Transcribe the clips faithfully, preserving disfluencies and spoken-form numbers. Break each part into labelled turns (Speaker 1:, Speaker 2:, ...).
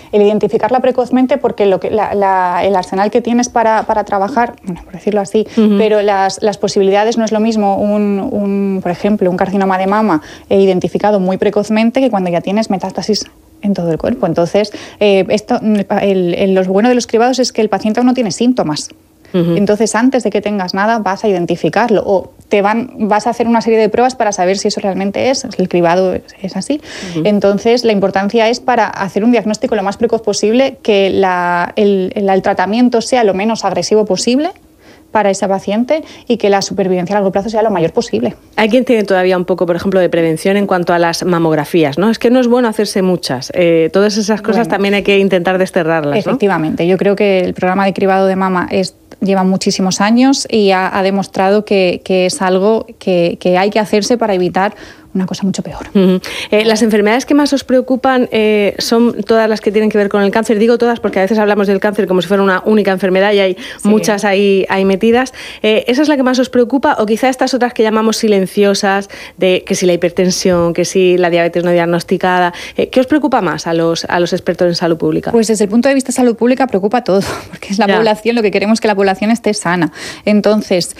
Speaker 1: el identificarla precozmente, porque lo que, la, la, el arsenal que tienes para, para trabajar, bueno, por decirlo así, uh-huh. pero las, las posibilidades no es lo mismo, un, un, por ejemplo, un carcinoma de mama eh, identificado muy precozmente que cuando ya tienes metástasis en todo el cuerpo. Entonces, eh, esto, el, el, lo bueno de los cribados es que el paciente aún no tiene síntomas. Uh-huh. Entonces, antes de que tengas nada, vas a identificarlo o te van, vas a hacer una serie de pruebas para saber si eso realmente es. El cribado es, es así. Uh-huh. Entonces, la importancia es para hacer un diagnóstico lo más precoz posible, que la, el, el, el tratamiento sea lo menos agresivo posible para esa paciente y que la supervivencia a largo plazo sea lo mayor posible.
Speaker 2: Hay quien tiene todavía un poco, por ejemplo, de prevención en cuanto a las mamografías, ¿no? Es que no es bueno hacerse muchas. Eh, todas esas cosas bueno, también hay que intentar desterrarlas, ¿no?
Speaker 1: Efectivamente. Yo creo que el programa de cribado de mama es lleva muchísimos años y ha, ha demostrado que, que es algo que, que hay que hacerse para evitar una cosa mucho peor.
Speaker 2: Uh-huh. Eh, las enfermedades que más os preocupan eh, son todas las que tienen que ver con el cáncer. Digo todas porque a veces hablamos del cáncer como si fuera una única enfermedad y hay sí. muchas ahí, ahí metidas. Eh, ¿Esa es la que más os preocupa o quizá estas otras que llamamos silenciosas, de que si la hipertensión, que si la diabetes no diagnosticada? Eh, ¿Qué os preocupa más a los, a los expertos en salud pública?
Speaker 1: Pues desde el punto de vista de salud pública preocupa todo, porque es la ya. población, lo que queremos es que la población esté sana. Entonces,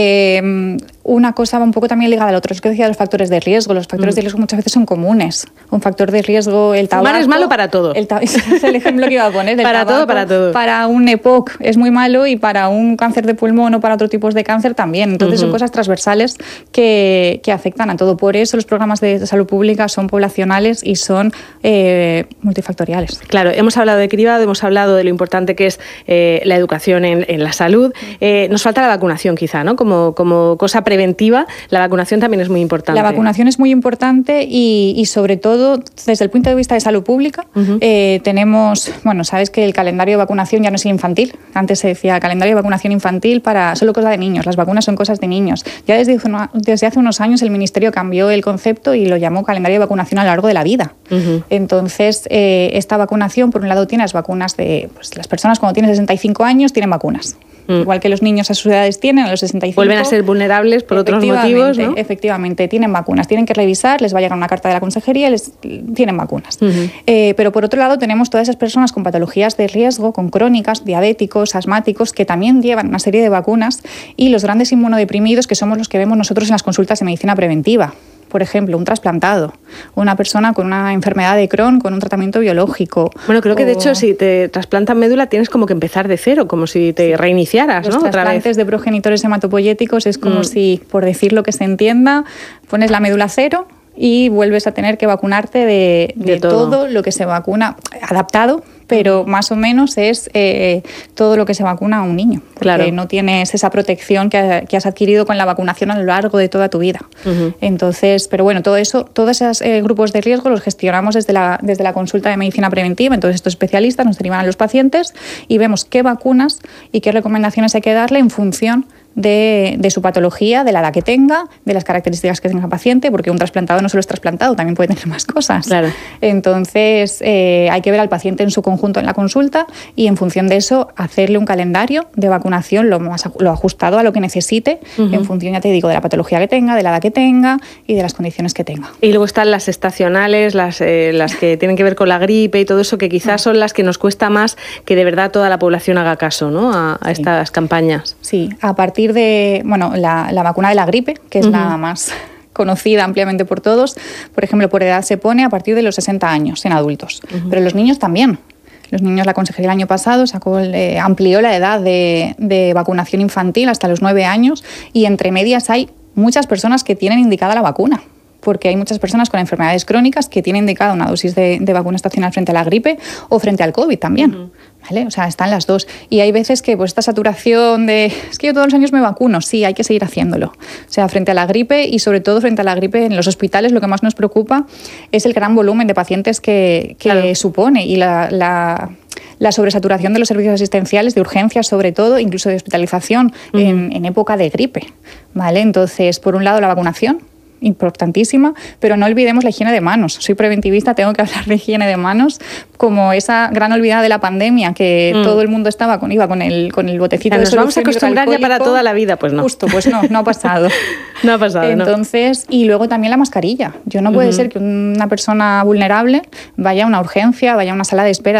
Speaker 1: eh, una cosa va un poco también ligada al otro, es que decía los factores de riesgo. Los factores mm. de riesgo muchas veces son comunes. Un factor de riesgo, el tabaco...
Speaker 2: Fumar es malo para todo.
Speaker 1: El tab- es el ejemplo que iba a poner. El
Speaker 2: para
Speaker 1: tabaco,
Speaker 2: todo, para todo.
Speaker 1: Para un E P O C es muy malo y para un cáncer de pulmón o para otro tipo de cáncer también. Entonces uh-huh. son cosas transversales que, que afectan a todo. Por eso los programas de salud pública son poblacionales y son eh, multifactoriales.
Speaker 2: Claro, hemos hablado de cribado, hemos hablado de lo importante que es eh, la educación en, en la salud. Eh, nos falta la vacunación quizá, ¿no? Como, como cosa preventiva, la vacunación también es muy importante.
Speaker 1: La vacunación es muy importante y, y sobre todo desde el punto de vista de salud pública uh-huh. eh, tenemos, bueno, sabes que el calendario de vacunación ya no es infantil. Antes se decía calendario de vacunación infantil para solo cosa de niños. Las vacunas son cosas de niños. Ya desde, desde hace unos años el Ministerio cambió el concepto y lo llamó calendario de vacunación a lo largo de la vida. Uh-huh. Entonces, eh, esta vacunación, por un lado, tiene las vacunas de pues, las personas cuando tienen sesenta y cinco años tienen vacunas. Mm. Igual que los niños a sus edades tienen, a los sesenta y cinco.
Speaker 2: Vuelven a ser vulnerables por otros motivos, ¿no?
Speaker 1: Efectivamente, tienen vacunas. Tienen que revisar, les va a llegar una carta de la consejería y les tienen vacunas. Uh-huh. Eh, pero por otro lado tenemos todas esas personas con patologías de riesgo, con crónicas, diabéticos, asmáticos, que también llevan una serie de vacunas, y los grandes inmunodeprimidos, que somos los que vemos nosotros en las consultas de medicina preventiva. Por ejemplo, un trasplantado, una persona con una enfermedad de Crohn con un tratamiento biológico.
Speaker 2: Bueno, creo que o... de hecho si te trasplantan médula tienes como que empezar de cero, como si te reiniciaras,
Speaker 1: Los
Speaker 2: ¿no?
Speaker 1: trasplantes
Speaker 2: Otra vez.
Speaker 1: de progenitores hematopoyéticos es como
Speaker 2: mm.
Speaker 1: si, por decir lo que se entienda, pones la médula cero y vuelves a tener que vacunarte de, de, de todo. todo lo que se vacuna, adaptado, pero más o menos es eh, todo lo que se vacuna a un niño, porque claro. no tienes esa protección que, que has adquirido con la vacunación a lo largo de toda tu vida. Uh-huh. Entonces, pero bueno, todo eso, todos esos eh, grupos de riesgo los gestionamos desde la, desde la consulta de medicina preventiva. Entonces, estos especialistas nos derivan a los pacientes y vemos qué vacunas y qué recomendaciones hay que darle en función De, de su patología, de la edad que tenga, de las características que tenga el paciente, porque un trasplantado no solo es trasplantado, también puede tener más cosas.
Speaker 2: Claro.
Speaker 1: Entonces, eh, hay que ver al paciente en su conjunto en la consulta y en función de eso hacerle un calendario de vacunación lo más lo ajustado a lo que necesite, uh-huh. en función, ya te digo, de la patología que tenga, de la edad que tenga y de las condiciones que tenga.
Speaker 2: Y luego están las estacionales, las, eh, las que tienen que ver con la gripe y todo eso, que quizás son las que nos cuesta más que de verdad toda la población haga caso, ¿no? a, a sí. estas campañas.
Speaker 1: Sí, a partir de, bueno, la, la vacuna de la gripe, que es uh-huh. la más conocida ampliamente por todos, por ejemplo, por edad se pone a partir de los sesenta años en adultos, uh-huh. pero los niños también. Los niños, la consejería el año pasado sacó, eh, amplió la edad de, de vacunación infantil hasta los nueve años y entre medias hay muchas personas que tienen indicada la vacuna, porque hay muchas personas con enfermedades crónicas que tienen indicada una dosis de, de vacuna estacional frente a la gripe o frente al COVID también. Uh-huh. ¿Vale? O sea, están las dos. Y hay veces que pues esta saturación de es que yo todos los años me vacuno, sí, hay que seguir haciéndolo. O sea, frente a la gripe y sobre todo frente a la gripe en los hospitales, lo que más nos preocupa es el gran volumen de pacientes que, que claro. supone y la, la, la sobresaturación de los servicios asistenciales, de urgencias sobre todo, incluso de hospitalización uh-huh. en, en época de gripe. ¿Vale? Entonces, por un lado, la vacunación, importantísima, pero no olvidemos la higiene de manos. Soy preventivista, tengo que hablar de higiene de manos, como esa gran olvidada de la pandemia, que mm. todo el mundo estaba con, iba con el, con el botecito
Speaker 2: de
Speaker 1: solución.
Speaker 2: Nos vamos a acostumbrar ya para toda la vida, pues no.
Speaker 1: Justo, pues no, no ha pasado.
Speaker 2: no ha pasado,
Speaker 1: Entonces, no. Y luego también la mascarilla. Yo no uh-huh. puede ser que una persona vulnerable vaya a una urgencia, vaya a una sala de espera